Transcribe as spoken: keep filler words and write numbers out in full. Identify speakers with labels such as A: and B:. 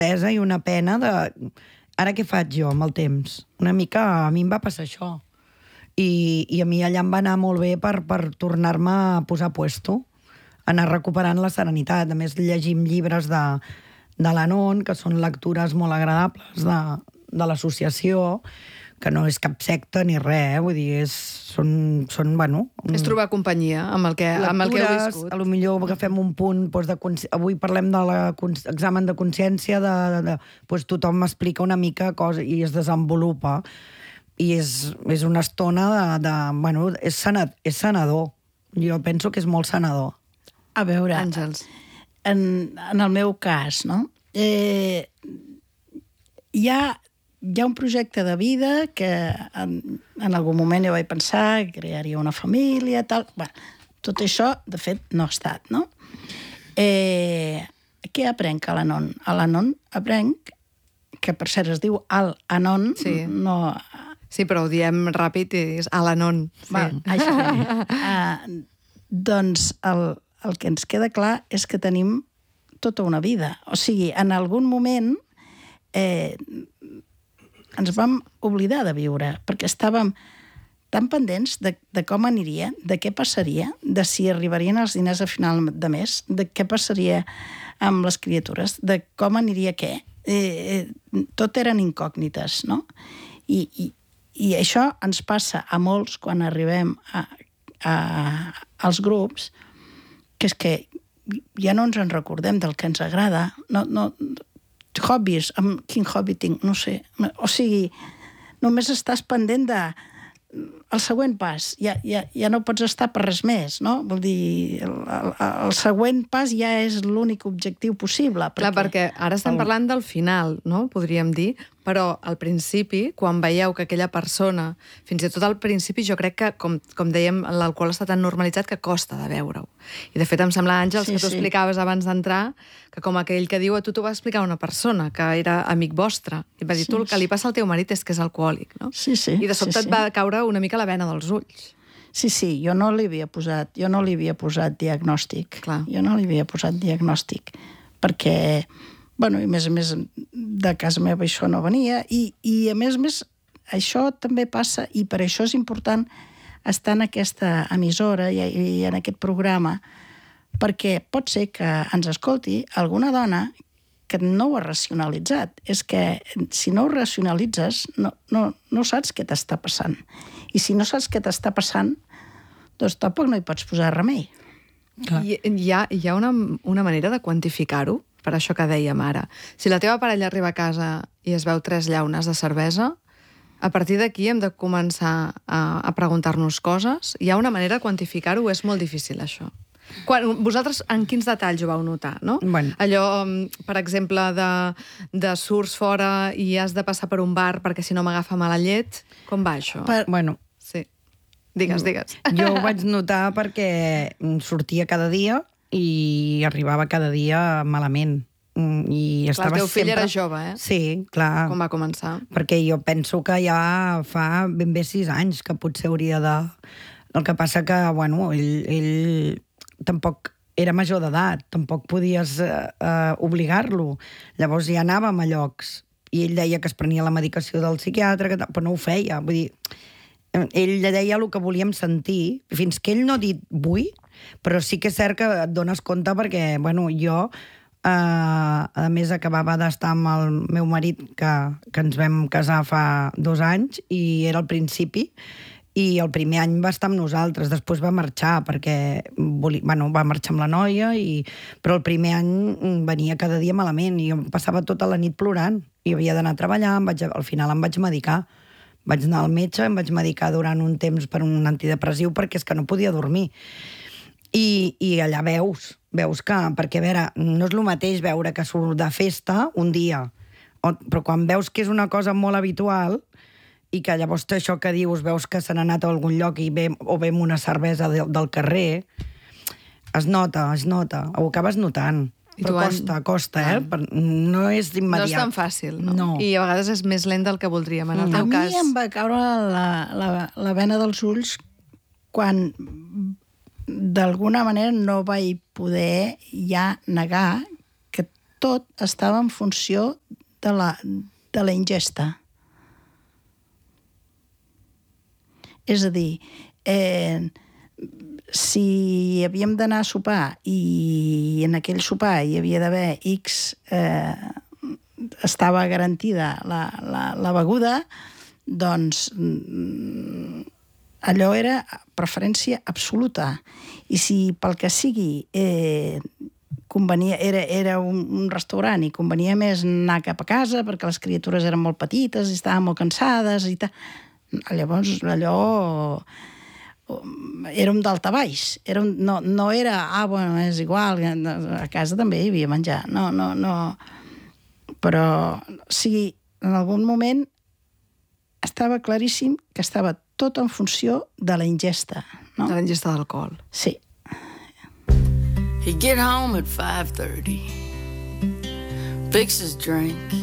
A: tristesa i una pena de... Ara què faig jo amb el temps? Una mica a mi em va passar això. I, i a mi allà em va anar molt bé per, per tornar-me a posar a puesto, anar recuperant la serenitat. A més, llegim llibres de, de l'Anon, que són lectures molt agradables de, de l'associació, que no és cap secta ni res, eh? Vull dir, és, són, són, bueno...
B: És trobar companyia amb el que, amb el que heu viscut.
A: A lo millor agafem un punt, doncs, de, avui parlem de l'examen de consciència, de, de, de, doncs tothom m'explica una mica cosa i es desenvolupa. I és, és una estona de... de bueno, és, sanat, és sanador. Jo penso que és molt sanador.
C: A veure,
B: Àngels.
C: En, en el meu cas, no? Eh, hi ha... Hi ha un projecte de vida que en, en algun moment jo vaig pensar que crearia una família, tal... Bé, tot això, de fet, no ha estat, no? Eh, què aprenc a l'Anon? A l'Anon aprenc, que per cert es diu Al-Anon,
B: sí.
C: no...
B: Sí, però ho diem ràpid i és Al-Anon. Sí.
C: Va, això. uh, doncs el, el que ens queda clar és que tenim tota una vida. O sigui, en algun moment... Eh, ens vam oblidar de viure, perquè estàvem tan pendents de, de com aniria, de què passaria, de si arribarien els diners a final de mes, de què passaria amb les criatures, de com aniria què. Eh, eh, tot eren incògnites, no? I, i, i això ens passa a molts quan arribem a, a, als grups, que és que ja no ens en recordem del que ens agrada, no... no hobbies, amb quin hobby tinc, no sé. O sigui, només estàs pendent de el següent pas. Ja, ja, ja no pots estar per res més, no? Vol dir, el, el, el següent pas ja és l'únic objectiu possible.
B: Perquè... Clar, perquè ara estem el... parlant del final, no? Podríem dir, però al principi, quan veieu que aquella persona, fins i tot al principi, jo crec que, com, com dèiem, l'alcohol està tan normalitzat que costa de veure-ho. I de fet em sembla, Àngels, sí, que tu sí. explicaves abans d'entrar, que com aquell que diu, a tu t'ho va explicar una persona, que era amic vostre, i va dir, sí, tu el que li passa al teu marit és que és alcohòlic, no?
C: Sí, sí.
B: I de sobte
C: sí, sí.
B: et va caure una mica la vena dels ulls.
C: Sí, sí, jo no li havia posat, jo no li havia posat diagnòstic.
B: Clar.
C: Jo no li havia posat diagnòstic, perquè, bueno, i a més a més, de casa meva això no venia, i, i a més a més, això també passa, i per això és important estar en aquesta emissora i, i en aquest programa, perquè pot ser que ens escolti alguna dona que no ho ha racionalitzat. És que si no ho racionalitzes, no, no, no saps què t'està passant. I si no saps què t'està passant, doncs tampoc no hi pots posar remei.
B: I hi ha, hi ha una, una manera de quantificar-ho, per això que dèiem ara. Si la teva parella arriba a casa i es veu tres llaunes de cervesa, a partir d'aquí hem de començar a, a preguntar-nos coses. Hi ha una manera de quantificar-ho, és molt difícil, això. Quan, vosaltres en quins detalls ho vau notar, no?
A: Bueno.
B: Allò, per exemple, de, de surts fora i has de passar per un bar perquè si no m'agafa mala llet. Com va això?
A: Per, bueno,
B: sí. Digues, digues.
A: Jo ho vaig notar perquè sortia cada dia i arribava cada dia malament. I
B: clar,
A: estava
B: el teu fill
A: sempre...
B: era jove, eh?
A: Sí, clar.
B: Com va començar?
A: Perquè jo penso que ja fa ben bé sis anys que potser hauria de... El que passa que, bueno, ell, ell tampoc era major d'edat, tampoc podies eh, eh, obligar-lo. Llavors ja anàvem a llocs i ell deia que es prenia la medicació del psiquiatre, que, però no ho feia. Vull dir, ell deia el que volíem sentir, fins que ell no ha dit vull, però sí que és cert que et dones compte perquè, bueno, jo... Uh, a més, acabava d'estar amb el meu marit, que, que ens vam casar fa dos anys, i era al principi, i el primer any va estar amb nosaltres, després va marxar, perquè volia, bueno, va marxar amb la noia, i, però el primer any venia cada dia malament, i jo passava tota la nit plorant, i havia d'anar a treballar, em vaig, al final em vaig medicar. Vaig anar al metge, em vaig medicar durant un temps per un antidepressiu, perquè és que no podia dormir. I, i allà veus, veus que, perquè a veure, no és el mateix veure que surt de festa un dia, o, però quan veus que és una cosa molt habitual i que llavors això que dius, veus que se n'ha anat a algun lloc i ve, o bem una cervesa de, del carrer, es nota, es nota, ho acabes notant. Però costa, costa, eh? Ah. No és immediat.
B: No és tan fàcil, no?
A: no?
B: I a vegades és més lent del que voldríem, en el teu
C: a
B: cas.
C: A mi em va caure la, la, la vena dels ulls quan d'alguna manera no vaig poder ja negar que tot estava en funció de la, de la ingesta. És a dir, eh, si havíem d'anar a sopar i en aquell sopar hi havia d'haver X, eh, estava garantida la, la, la beguda, doncs allò era preferència absoluta. I si pel que sigui eh, convenia, era, era un, un restaurant i convenia més anar cap a casa perquè les criatures eren molt petites i estaven molt cansades i tal, llavors allò era un daltabaix. Era un, no, no era, ah, bueno, és igual, a casa també hi havia menjar. No, no, no. Però, sí, en algun moment estava claríssim que estava tot en funció de la ingesta. No?
B: De la ingesta d'alcohol.
C: Sí.
D: He'd get home at five thirty, fix his drink,